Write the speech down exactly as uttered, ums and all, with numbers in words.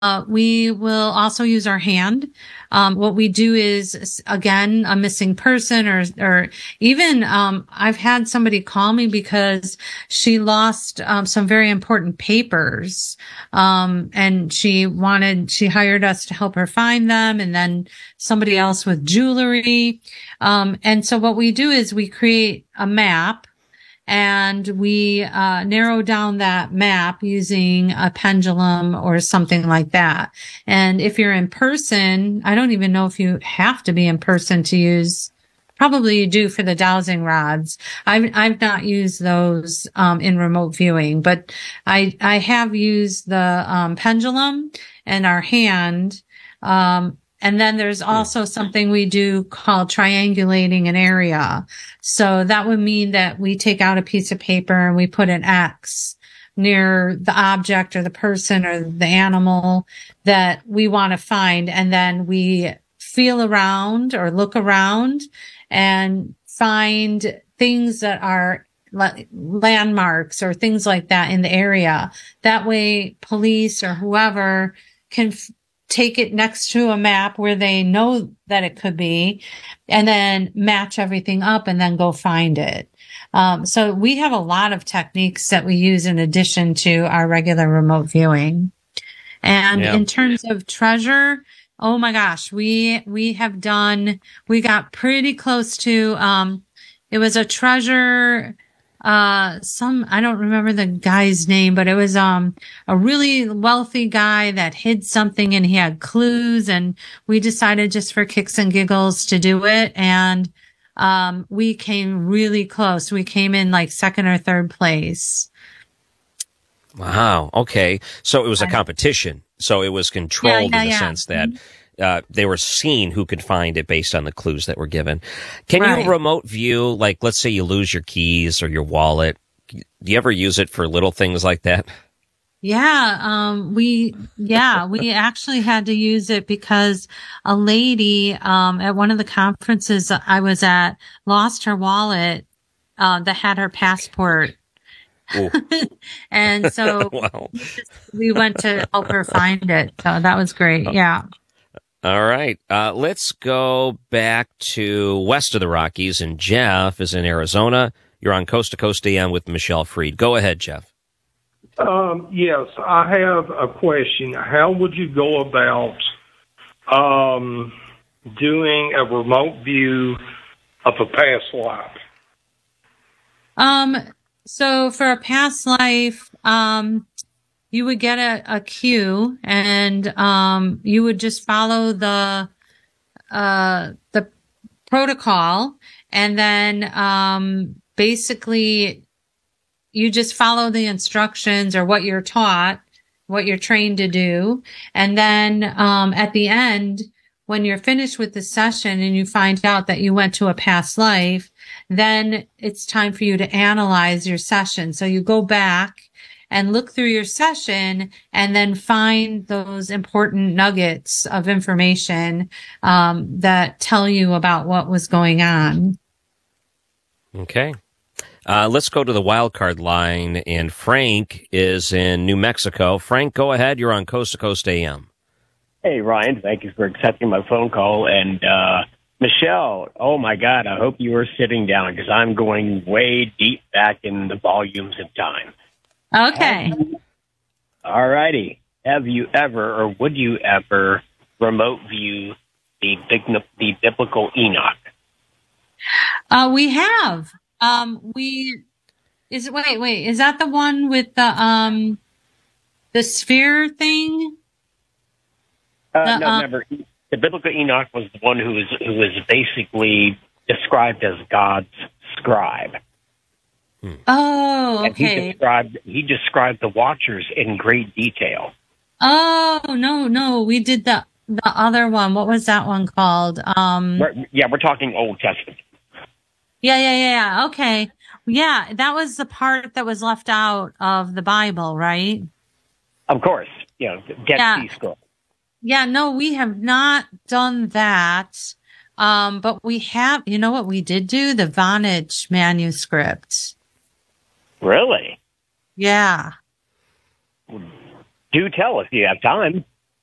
Uh, we will also use our hand. Um, what we do is, again, a missing person or, or even, um, I've had somebody call me because she lost, um, some very important papers. Um, and she wanted, she hired us to help her find them, and then somebody else with jewelry. Um, and so what we do is we create a map, and we uh, narrow down that map using a pendulum or something like that. And if you're in person, I don't even know if you have to be in person to use. Probably you do for the dowsing rods. I've I've not used those um, in remote viewing, but I I have used the um, pendulum and our hand. Um, And then there's also something we do called triangulating an area. So that would mean that we take out a piece of paper and we put an X near the object or the person or the animal that we want to find. And then we feel around or look around and find things that are landmarks or things like that in the area. That way police or whoever can f- take it next to a map where they know that it could be, and then match everything up and then go find it. Um, so we have a lot of techniques that we use in addition to our regular remote viewing. And Yeah. in terms of treasure, oh my gosh, we, we have done, we got pretty close to, um, it was a treasure, uh, some, I don't remember the guy's name, but it was, um, a really wealthy guy that hid something and he had clues, and we decided just for kicks and giggles to do it. And, um, we came really close. We came in like second or third place. Wow. Okay. So it was a competition. So it was controlled Yeah, yeah, in the yeah. sense that uh, they were seeing who could find it based on the clues that were given. Can Right. you remote view, like, let's say you lose your keys or your wallet? Do you ever use it for little things like that? Yeah, um, we, yeah, we actually had to use it because a lady, um, at one of the conferences I was at lost her wallet, uh, that had her passport. And so Wow. we, just, we went to help her find it. So that was great. Yeah. All right. Uh, let's go back to west of the Rockies, and Jeff is in Arizona. You're on Coast to Coast A M with Michelle Freed. Go ahead, Jeff. Um, yes, I have a question. How would you go about um, doing a remote view of a past life? Um, so for a past life, um, you would get a, a cue, and um, you would just follow the uh, the protocol, and then um, basically you just follow the instructions or what you're taught, what you're trained to do, and then um, at the end, when you're finished with the session and you find out that you went to a past life, then it's time for you to analyze your session. So you go back and look through your session and then find those important nuggets of information um, that tell you about what was going on. Okay. Uh, let's go to the wild card line, and Frank is in New Mexico. Frank, go ahead. You're on Coast to Coast A M. Hey, Ryan. Thank you for accepting my phone call. And uh, Michelle, oh, my God, I hope you are sitting down because I'm going way deep back in the volumes of time. Okay. All righty. Have you ever, or would you ever, remote view the, the biblical Enoch? Uh, we have. Um, we is wait, wait. Is that the one with the um the sphere thing? Uh, The, no, um, never. The biblical Enoch was the one who was who was basically described as God's scribe. Oh, And he okay. described he described the Watchers in great detail. Oh, no, no. We did the the other one. What was that one called? Um, We're, yeah, we're talking Old Testament. yeah, yeah, yeah, yeah. Okay. Yeah, that was the part that was left out of the Bible, right? Of course, you know, Dead Yeah. Sea Scroll. Yeah, no, we have not done that. Um, but we have, you know what we did do? The Vonage manuscript. Really? Yeah. Do tell if you have time.